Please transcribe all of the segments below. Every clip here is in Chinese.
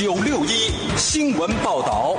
961新闻报道。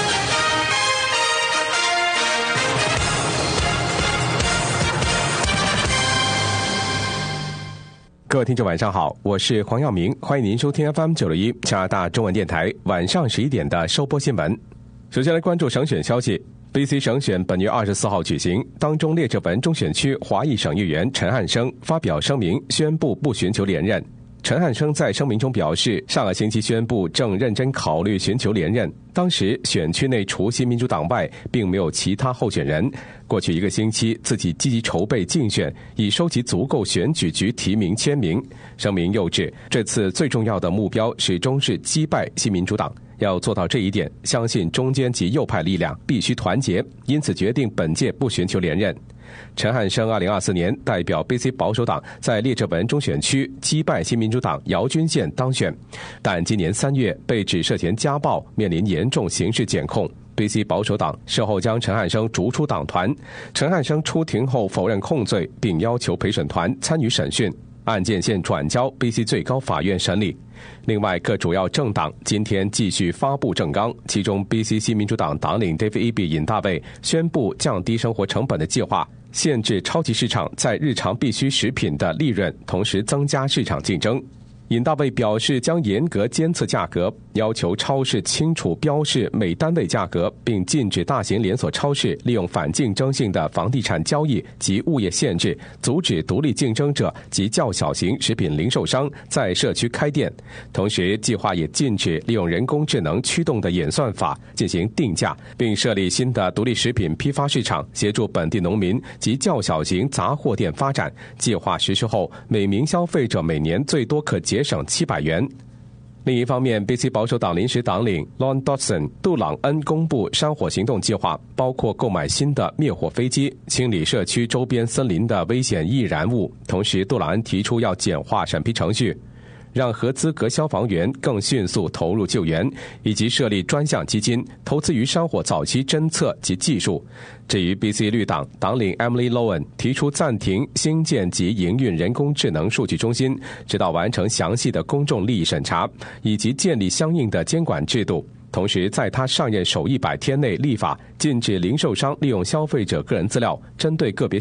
各位听众晚上好，我是黄耀明，欢迎您收听 FM961 加拿大中文电台晚上11点的收播新闻。首先来关注省选消息。BC 省选本月24号举行，当中列治文中选区华裔省议员陈汉生发表声明，宣布不寻求连任。陈汉生在声明中表示，上个星期宣布正认真考虑寻求连任，当时选区内除新民主党外并没有其他候选人。过去1个星期自己积极筹备竞选，以收集足够选举局提名签名。声明又指，这次最重要的目标始终是击败新民主党，要做到这一点，相信中间及右派力量必须团结，因此决定本届不寻求连任。陈汉生2024年代表 BC 保守党在列治文中选区击败新民主党姚君宪当选，但今年3月被指涉嫌家暴，面临严重刑事检控。BC 保守党事后将陈汉生逐出党团，陈汉生出庭后否认控罪，并要求陪审团参与审讯。案件现转交 BC 最高法院审理。另外，各主要政党今天继续发布政纲，其中 BC 新民主党党领 David Eby 尹大卫宣布降低生活成本的计划，限制超级市场在日常必需食品的利润，同时增加市场竞争。尹大卫表示，将严格监测价格，要求超市清楚标示每单位价格，并禁止大型连锁超市利用反竞争性的房地产交易及物业限制，阻止独立竞争者及较小型食品零售商在社区开店。同时，计划也禁止利用人工智能驱动的演算法进行定价，并设立新的独立食品批发市场，协助本地农民及较小型杂货店发展。计划实施后，每名消费者每年最多可节省700元。另一方面， BC 保守党临时党领 Lon Dodson 杜朗恩公布山火行动计划，包括购买新的灭火飞机，清理社区周边森林的危险易燃物。同时，杜朗恩提出要简化审批程序，让合资格消防员更迅速投入救援，以及设立专项基金，投资于山火早期侦测及技术。至于 BC 绿党党领 Emily Lowen 提出暂停兴建及营运人工智能数据中心，直到完成详细的公众利益审查，以及建立相应的监管制度。同时，在他上任首100天内立法，禁止零售商利用消费者个人资料针对个别